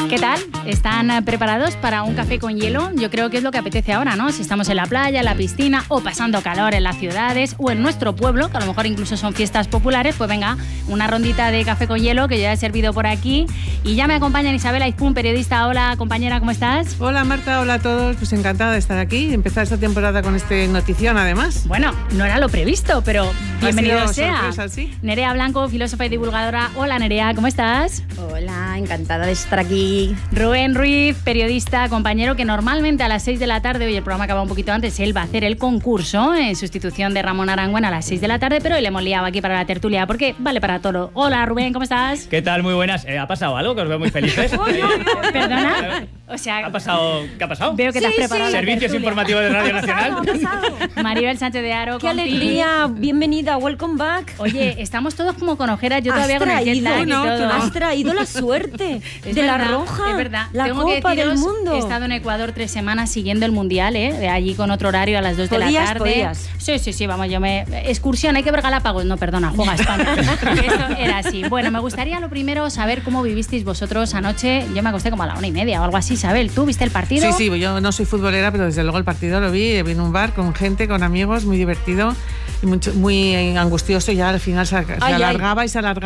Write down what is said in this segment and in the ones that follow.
¿Qué tal? ¿Están preparados para un café con hielo? Yo creo que es lo que apetece ahora, ¿no? Si estamos en la playa, en la piscina o pasando calor en las ciudades o en nuestro pueblo, que a lo mejor incluso son fiestas populares, pues venga, una rondita de café con hielo que ya he servido por aquí. Y ya me acompañan Isabel Aizpún, periodista. Hola, compañera, ¿cómo estás? Hola, Marta, hola a todos. Pues encantada de estar aquí y empezar esta temporada con este notición, además. Bueno, no era lo previsto, pero bienvenido sea. Sorpresa, ¿sí? Nerea Blanco, filósofa y divulgadora. Hola, Nerea, ¿cómo estás? Hola, encantada de estar aquí. Rubén Ruiz, periodista, compañero que normalmente a las 6 de la tarde, hoy el programa acaba un poquito antes, él va a hacer el concurso en sustitución de Ramón Arangüen a las 6 de la tarde, pero hoy le hemos liado aquí para la tertulia porque vale para todo. Hola, Rubén, ¿cómo estás? ¿Qué tal? Muy buenas. ¿Ha pasado algo? Que os veo muy felices. ¿Perdona? O sea, ¿Qué ha pasado? Veo que te has preparado. Servicios informativos de Radio Nacional. Maribel Sánchez de Haro. ¡Qué alegría! Bienvenida, welcome back. Oye, estamos todos como con ojeras. Yo todavía con el jet lag y todo. Has traído la suerte de la roja. Es verdad. La Tengo Copa que del Mundo. He estado en Ecuador 3 semanas siguiendo el Mundial, de allí con otro horario a las 2 de la tarde. ¿Podías? Sí, vamos, excursión, hay que ver Galápagos. No, perdona, juega España. Eso era así. Bueno, me gustaría lo primero saber cómo vivisteis vosotros anoche. Yo me acosté como a la 1:30 o algo así. Isabel, ¿tú viste el partido? Sí, yo no soy futbolera, pero desde luego el partido lo vi en un bar con gente, con amigos, muy divertido y muy angustioso. Ya al final se alargaba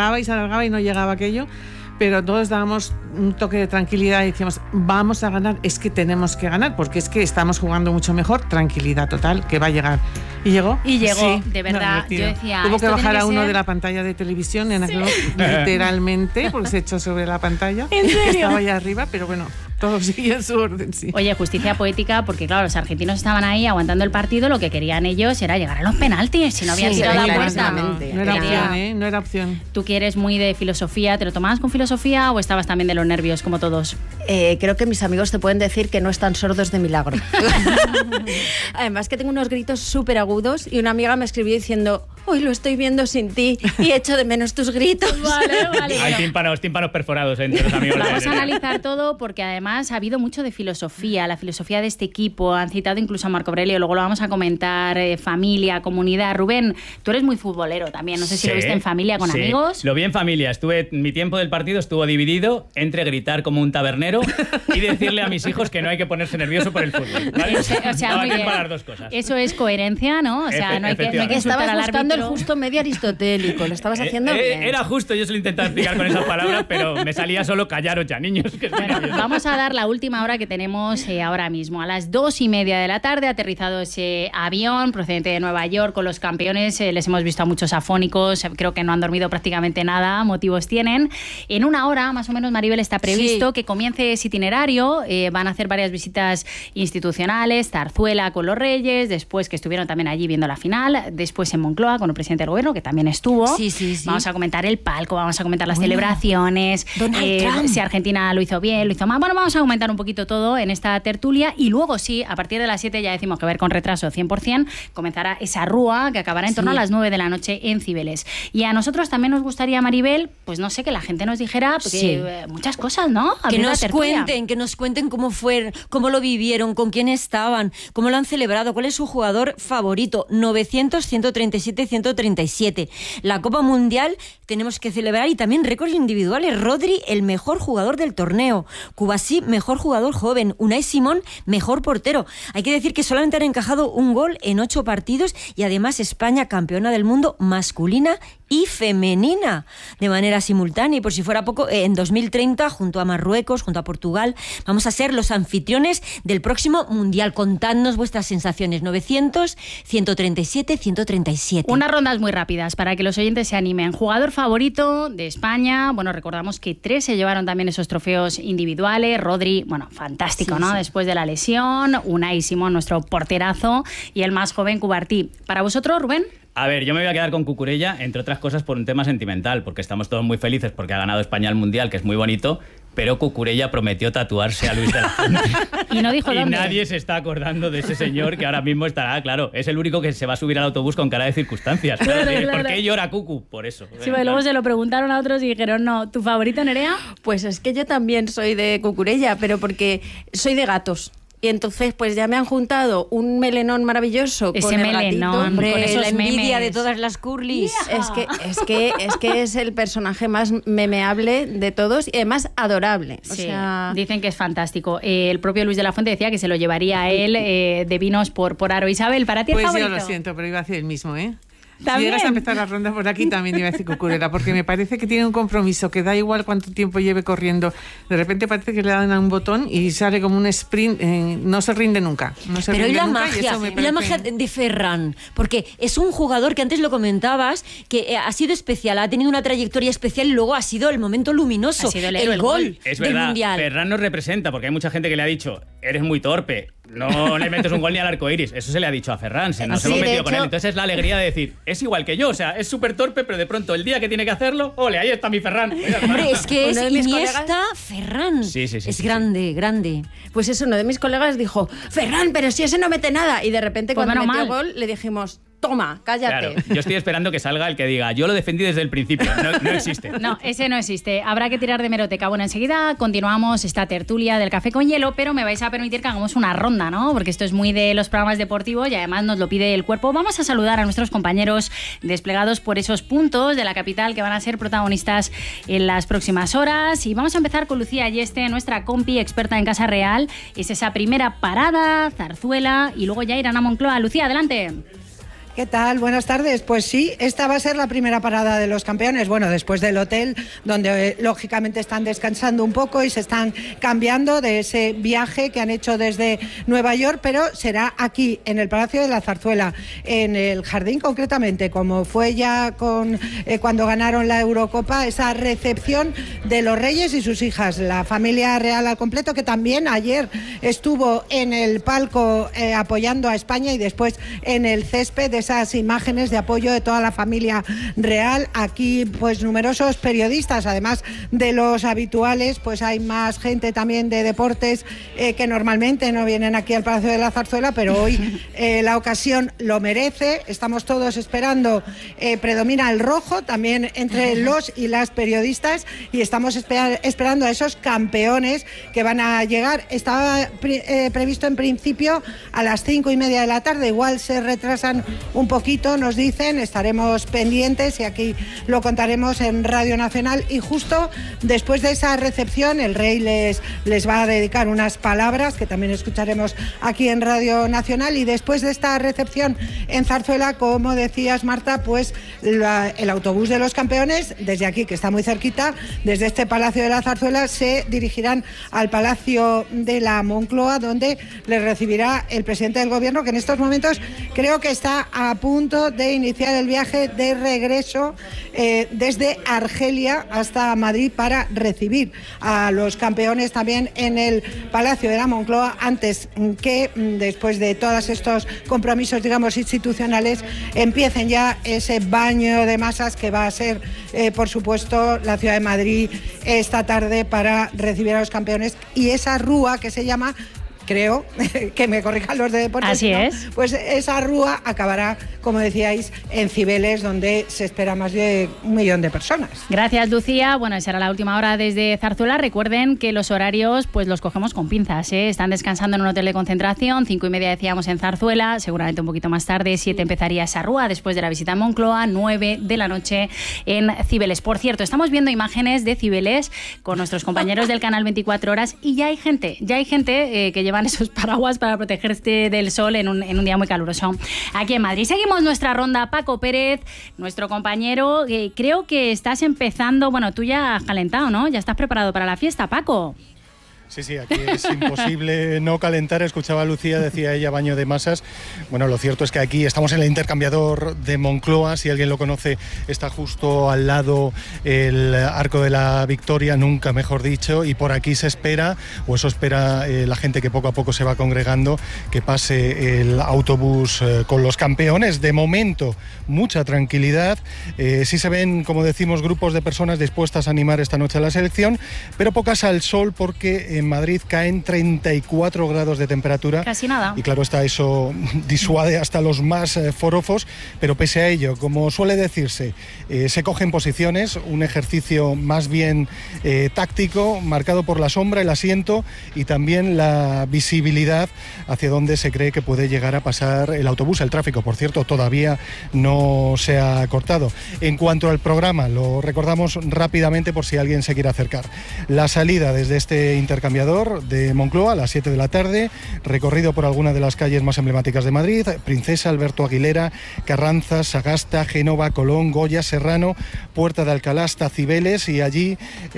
y no llegaba aquello. Pero todos dábamos un toque de tranquilidad y decíamos, vamos a ganar, es que tenemos que ganar, porque es que estamos jugando mucho mejor, tranquilidad total, que va a llegar. Y llegó. Sí, de verdad. Yo decía, tuvo que bajar a uno ser... de la pantalla de televisión, en aquel, literalmente, porque se echó sobre la pantalla. ¿En serio? Que estaba allá arriba, pero bueno, todo sigue en su orden, sí. Oye, justicia poética, porque claro, los argentinos estaban ahí aguantando el partido, lo que querían ellos era llegar a los penaltis, si no habían tirado la puerta. No era opción, no era opción. Tú que eres muy de filosofía, ¿te lo tomabas con filosofía o estabas también de los nervios, como todos? Creo que mis amigos te pueden decir que no están sordos de milagro. Además que tengo unos gritos súper agudos y una amiga me escribió diciendo, hoy lo estoy viendo sin ti y echo de menos tus gritos. Vale. Hay tímpanos perforados entre los amigos. Vamos a analizar todo porque además ha habido mucho de filosofía, la filosofía de este equipo. Han citado incluso a Marco Aurelio, luego lo vamos a comentar, familia, comunidad. Rubén, tú eres muy futbolero también, no sé si lo viste en familia con amigos. Lo vi en familia, mi tiempo del partido estuvo dividido entre gritar como un tabernero y decirle a mis hijos que no hay que ponerse nervioso por el fútbol, ¿vale? O sea, muy bien. Para las dos cosas. Eso es coherencia, ¿no? O sea, no hay que insultar estabas al buscando árbitro. el justo medio aristotélico, lo estabas haciendo bien. Era justo, yo se lo intentaba explicar con esas palabras, pero me salía solo callaros ya, niños. Bueno, vamos a dar la última hora que tenemos ahora mismo. A las 2:30 de la tarde ha aterrizado ese avión procedente de Nueva York con los campeones. Les hemos visto a muchos afónicos, creo que no han dormido prácticamente nada, motivos tienen. En una hora, más o menos, Maribel, está previsto que comience ese itinerario. Van a hacer varias visitas institucionales, Zarzuela con los Reyes, después que estuvieron también allí viendo la final, después en Moncloa con el presidente del gobierno, que también estuvo. Sí. Vamos a comentar el palco, vamos a comentar las celebraciones, si Argentina lo hizo bien, lo hizo mal. Bueno, vamos a comentar un poquito todo en esta tertulia y luego sí, a partir de las 7, ya decimos que ver con retraso 100%, comenzará esa rúa que acabará en torno a las 9 de la noche en Cibeles. Y a nosotros también nos gustaría, Maribel, pues no sé, que la gente nos dijera muchas cosas, ¿no? Que nos cuenten cómo fue, cómo lo vivieron, con quién estaban, cómo lo han celebrado, cuál es su jugador favorito. 900, 137, 137. La Copa Mundial tenemos que celebrar y también récords individuales. Rodri, el mejor jugador del torneo. Kubasi, mejor jugador joven. Unai Simón, mejor portero. Hay que decir que solamente han encajado un gol en 8 partidos y además España campeona del mundo masculina y femenina de manera simultánea. Y por si fuera poco, en 2030, junto a Marruecos, junto a Portugal, vamos a ser los anfitriones del próximo Mundial. Contadnos vuestras sensaciones. 900, 137, 137. Unas rondas muy rápidas para que los oyentes se animen. Jugador favorito de España. Bueno, recordamos que 3 se llevaron también esos trofeos individuales. Rodri, bueno, fantástico, ¿no? Después de la lesión. Unai Simón, nuestro porterazo. Y el más joven, Cubartí. ¿Para vosotros, Rubén? A ver, yo me voy a quedar con Cucurella, entre otras cosas por un tema sentimental, porque estamos todos muy felices porque ha ganado España el Mundial, que es muy bonito, pero Cucurella prometió tatuarse a Luis de la Fuente. Y no dijo dónde. Y nadie se está acordando de ese señor que ahora mismo estará, claro, es el único que se va a subir al autobús con cara de circunstancias. Claro. ¿Por qué llora Cucu? Por eso. Sí, pero luego se lo preguntaron a otros y dijeron, no. ¿Tu favorito, Nerea? Pues es que yo también soy de Cucurella, pero porque soy de gatos. Y entonces pues ya me han juntado un melenón maravilloso ese con el melenón, gatito. Hombre, con esos la envidia memes de todas las curlis. Es que es el personaje más memeable de todos y además adorable. O Sí, sea, dicen que es fantástico. El propio Luis de la Fuente decía que se lo llevaría a él de vinos por aro. Isabel, ¿para ti el pues favorito? Yo lo siento, pero iba a decir el mismo, ¿eh? ¿También? Si llegas a empezar la ronda por aquí, también iba a decir Cucurella, porque me parece que tiene un compromiso que da igual cuánto tiempo lleve corriendo. De repente parece que le dan a un botón y sale como un sprint, no se rinde nunca. Pero y la magia de Ferran, porque es un jugador que antes lo comentabas, que ha sido especial, ha tenido una trayectoria especial y luego ha sido el momento luminoso, Ha sido el gol Es del verdad, Mundial. Ferran nos representa, porque hay mucha gente que le ha dicho, eres muy torpe, no le metes un gol ni al arco iris. Eso se le ha dicho a Ferran, nos Sí, hemos de metido con hecho- él. Entonces es la alegría de decir, es igual que yo, o sea, es súper torpe, pero de pronto el día que tiene que hacerlo, ole, ahí está mi Ferran. Hombre, es que es Uno de mis Iniesta, Ferran. Sí, Es grande, grande. pues eso, uno de mis colegas dijo, Ferran, pero si ese no mete nada. Y de repente Pues cuando menos metió mal. gol le dijimos, toma, cállate. Claro, yo estoy esperando que salga el que diga, yo lo defendí desde el principio, no existe. No, ese no existe. Habrá que tirar de meroteca. Bueno, enseguida continuamos esta tertulia del café con hielo, pero me vais a permitir que hagamos una ronda, ¿no? Porque esto es muy de los programas deportivos y además nos lo pide el cuerpo. Vamos a saludar a nuestros compañeros desplegados por esos puntos de la capital que van a ser protagonistas en las próximas horas. Y vamos a empezar con Lucía Ayeste, nuestra compi experta en Casa Real. Es esa primera parada, Zarzuela, y luego ya irán a Moncloa. Lucía, adelante. ¿Qué tal? Buenas tardes. Pues sí, esta va a ser la primera parada de los campeones. Bueno, después del hotel, donde lógicamente están descansando un poco y se están cambiando de ese viaje que han hecho desde Nueva York, pero será aquí, en el Palacio de la Zarzuela, en el Jardín concretamente, como fue ya cuando ganaron la Eurocopa, esa recepción de los reyes y sus hijas, la familia real al completo, que también ayer estuvo en el palco apoyando a España y después en el césped de esas imágenes de apoyo de toda la familia real. Aquí pues numerosos periodistas, además de los habituales, pues hay más gente también de deportes que normalmente no vienen aquí al Palacio de la Zarzuela, pero hoy la ocasión lo merece. Estamos todos esperando, predomina el rojo también entre los y las periodistas y estamos esperando a esos campeones que van a llegar. Estaba previsto en principio a las 5:30 de la tarde, igual se retrasan un poquito, nos dicen, estaremos pendientes y aquí lo contaremos en Radio Nacional. Y justo después de esa recepción el rey les va a dedicar unas palabras que también escucharemos aquí en Radio Nacional, y después de esta recepción en Zarzuela, como decías, Marta, pues el autobús de los campeones desde aquí, que está muy cerquita, desde este Palacio de la Zarzuela se dirigirán al Palacio de la Moncloa, donde les recibirá el presidente del gobierno, que en estos momentos creo que está a punto de iniciar el viaje de regreso desde Argelia hasta Madrid para recibir a los campeones también en el Palacio de la Moncloa, antes que después de todos estos compromisos, digamos, institucionales, empiecen ya ese baño de masas que va a ser, por supuesto, la ciudad de Madrid esta tarde para recibir a los campeones, y esa rúa que se llama, creo, que me corrijan los de deportes. Así ¿no? es. Pues esa rúa acabará, como decíais, en Cibeles, donde se espera más de 1 millón de personas. Gracias, Lucía. Bueno, esa era la última hora desde Zarzuela. Recuerden que los horarios pues los cogemos con pinzas, ¿eh? Están descansando en un hotel de concentración, 5:30 decíamos en Zarzuela, seguramente un poquito más tarde, 7 empezaría esa rúa después de la visita a Moncloa, 9 de la noche en Cibeles. Por cierto, estamos viendo imágenes de Cibeles con nuestros compañeros del canal 24 Horas y ya hay gente que llevan esos paraguas para protegerse del sol en un día muy caluroso aquí en Madrid. Seguimos nuestra ronda. Paco Pérez, nuestro compañero, creo que estás empezando, bueno, tú ya has calentado, ¿no? Ya estás preparado para la fiesta, Paco. Sí, aquí es imposible no calentar. Escuchaba a Lucía, decía ella, baño de masas. Bueno, lo cierto es que aquí estamos en el intercambiador de Moncloa. Si alguien lo conoce, está justo al lado el Arco de la Victoria, nunca mejor dicho, y por aquí se espera, o eso espera la gente que poco a poco se va congregando, que pase el autobús con los campeones. De momento, mucha tranquilidad. Sí se ven, como decimos, grupos de personas dispuestas a animar esta noche a la selección, pero pocas al sol, porque en Madrid caen 34 grados de temperatura. Casi nada. Y claro está, eso disuade hasta los más forofos, pero pese a ello, como suele decirse, se cogen posiciones, un ejercicio más bien táctico, marcado por la sombra, el asiento y también la visibilidad hacia donde se cree que puede llegar a pasar el autobús. El tráfico, por cierto, todavía no se ha cortado. En cuanto al programa, lo recordamos rápidamente por si alguien se quiere acercar. La salida desde este intercambiador de Moncloa a las 7 de la tarde, recorrido por alguna de las calles más emblemáticas de Madrid: Princesa, Alberto Aguilera, Carranza, Sagasta, Génova, Colón, Goya, Serrano, Puerta de Alcalá hasta Cibeles, y allí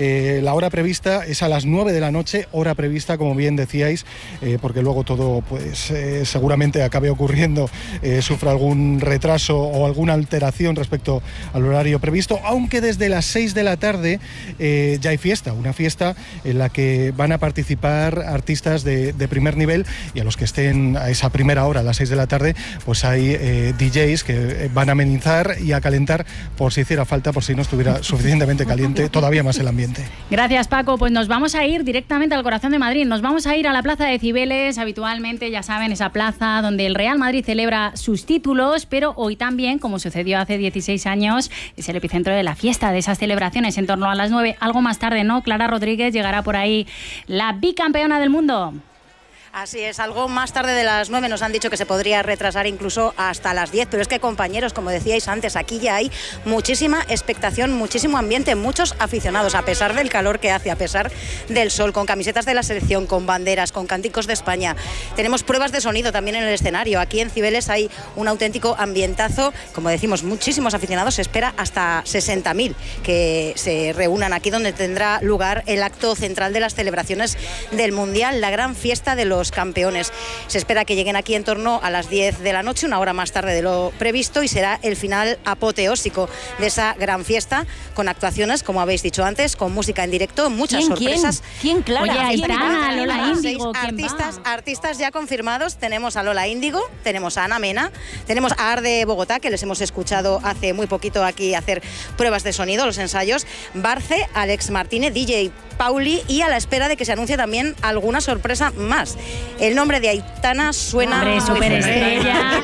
la hora prevista es a las 9 de la noche, hora prevista, como bien decíais, porque luego todo pues seguramente acabe ocurriendo, sufra algún retraso o alguna alteración respecto al horario previsto, aunque desde las 6 de la tarde ya hay fiesta, una fiesta en la que van a participar artistas de primer nivel, y a los que estén a esa primera hora, a las 6 de la tarde, pues hay DJs que van a amenizar y a calentar por si hiciera falta, por si no estuviera suficientemente caliente, todavía más el ambiente. Gracias, Paco. Pues nos vamos a ir directamente al corazón de Madrid. Nos vamos a ir a la Plaza de Cibeles, habitualmente, ya saben, esa plaza donde el Real Madrid celebra sus títulos, pero hoy también, como sucedió hace 16 años, es el epicentro de la fiesta, de esas celebraciones en torno a las 9. Algo más tarde, ¿no? Clara Rodríguez, llegará por ahí la bicampeona del mundo. Así es, algo más tarde de las 9 nos han dicho que se podría retrasar incluso hasta las 10, pero es que, compañeros, como decíais antes, aquí ya hay muchísima expectación, muchísimo ambiente, muchos aficionados, a pesar del calor que hace, a pesar del sol, con camisetas de la selección, con banderas, con cánticos de España. Tenemos pruebas de sonido también en el escenario. Aquí en Cibeles hay un auténtico ambientazo, como decimos, muchísimos aficionados, se espera hasta 60.000 que se reúnan aquí, donde tendrá lugar el acto central de las celebraciones del Mundial, la gran fiesta de los campeones. Se espera que lleguen aquí en torno a las 10 de la noche, una hora más tarde de lo previsto, y será el final apoteósico de esa gran fiesta, con actuaciones, como habéis dicho antes, con música en directo, muchas sorpresas. ¿Quién, Clara? Oye, ahí está Lola Índigo. Artistas ya confirmados. Tenemos a Lola Índigo, tenemos a Ana Mena, tenemos a Arde Bogotá, que les hemos escuchado hace muy poquito aquí hacer pruebas de sonido, los ensayos, Barce, Alex Martínez, DJ Pauli, y a la espera de que se anuncie también alguna sorpresa más. El nombre de Aitana suena... Hombre, superestrella,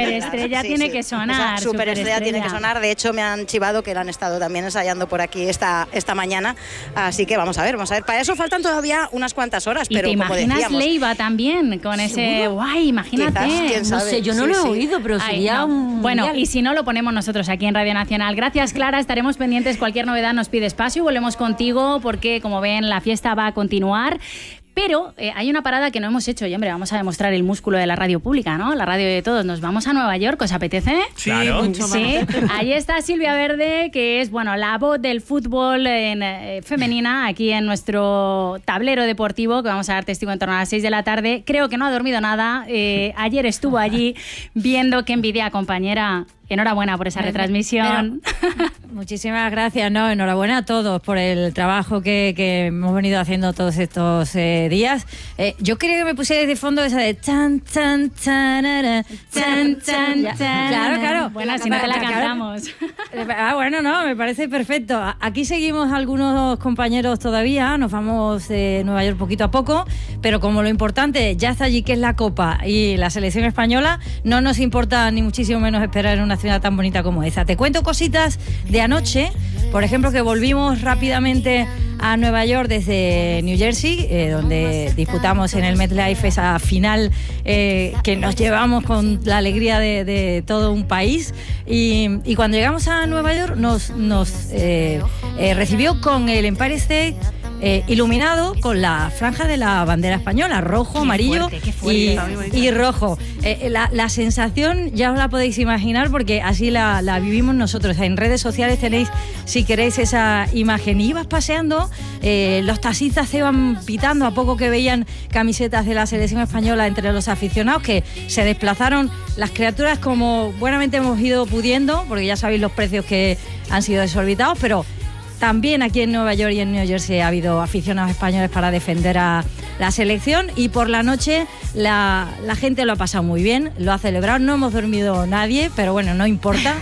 sí, tiene sí, que sonar. Superestrella tiene que sonar. De hecho, me han chivado que la han estado también ensayando por aquí esta mañana. Así que vamos a ver. Para eso faltan todavía unas cuantas horas, pero ¿Y te como imaginas decíamos... Leiva también con ese... Guay, imagínate. Quizás, quién sabe. No sé, yo no lo he oído, pero sería un... Bueno, y si no, lo ponemos nosotros aquí en Radio Nacional. Gracias, Clara. Estaremos pendientes. Cualquier novedad nos pide espacio y volvemos contigo porque, como ven, la fiesta va a continuar. Pero hay una parada que no hemos hecho y, hombre, vamos a demostrar el músculo de la radio pública, ¿no? La radio de todos. Nos vamos a Nueva York, ¿os apetece? Sí, claro. mucho más. Sí, ahí está Silvia Verde, que es, bueno, la voz del fútbol femenina aquí en nuestro tablero deportivo, que vamos a dar testigo en torno a las 6 de la tarde. Creo que no ha dormido nada. Ayer estuvo allí viendo. Qué envidia, compañera. Enhorabuena por esa retransmisión. Muchísimas gracias, ¿no? Enhorabuena a todos por el trabajo que hemos venido haciendo todos estos días. Yo quería que me pusierais de fondo esa de chan, chan, chan, chan, chan, chan. Claro. Bueno, si no te la cantamos. Bueno, no, me parece perfecto. Aquí seguimos algunos compañeros todavía, nos vamos de Nueva York poquito a poco, pero como lo importante ya está allí, que es la Copa y la selección española, no nos importa ni muchísimo menos esperar en una ciudad tan bonita como esa. Te cuento cositas de anoche, por ejemplo, que volvimos rápidamente a Nueva York desde New Jersey, donde disputamos en el MetLife esa final que nos llevamos con la alegría de todo un país, y cuando llegamos a Nueva York nos recibió con el Empire State iluminado con la franja de la bandera española, rojo, amarillo y rojo. La sensación ya os la podéis imaginar porque así la vivimos nosotros. En redes sociales tenéis, si queréis, esa imagen. Ibas paseando, los taxistas se iban pitando a poco que veían camisetas de la selección española entre los aficionados, que se desplazaron las criaturas como buenamente hemos ido pudiendo, porque ya sabéis los precios que han sido desorbitados, pero también aquí en Nueva York y en New Jersey ha habido aficionados españoles para defender a la selección, y por la noche la gente lo ha pasado muy bien, lo ha celebrado. No hemos dormido nadie, pero bueno, no importa.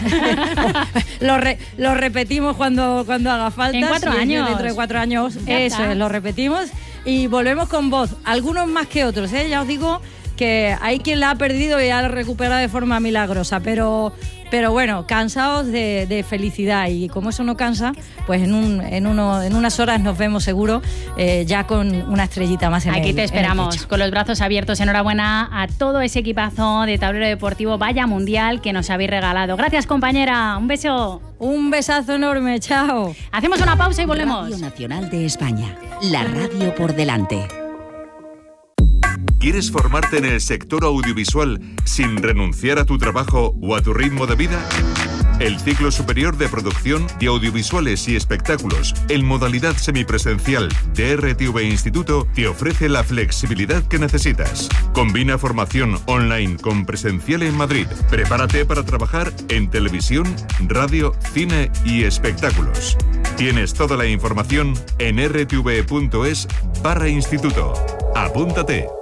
lo repetimos cuando haga falta. En 4 años. Dentro de 4 años, eso es, lo repetimos. y volvemos con voz. Algunos más que otros, ¿eh? Ya os digo que hay quien la ha perdido y la ha recuperado de forma milagrosa, pero bueno, cansados de felicidad, y como eso no cansa, pues en unas horas nos vemos seguro, ya con una estrellita más en Aquí el, te esperamos, con los brazos abiertos. Enhorabuena a todo ese equipazo de Tablero Deportivo, vaya mundial que nos habéis regalado. Gracias, compañera, un beso. Un besazo enorme, chao. Hacemos una pausa y volvemos. Radio Nacional de España, la radio por delante. ¿Quieres formarte en el sector audiovisual sin renunciar a tu trabajo o a tu ritmo de vida? El ciclo superior de producción de audiovisuales y espectáculos en modalidad semipresencial de RTV Instituto te ofrece la flexibilidad que necesitas. Combina formación online con presencial en Madrid. Prepárate para trabajar en televisión, radio, cine y espectáculos. Tienes toda la información en rtv.es/instituto. Apúntate.